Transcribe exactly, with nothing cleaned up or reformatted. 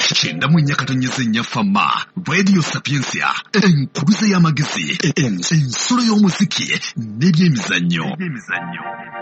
Kyenda mu nnya katonnyeze nnya Fama, Radio Sapiensia, enkuluze y'amagezi, ensolo y'omuziki n'ebyemizannyo.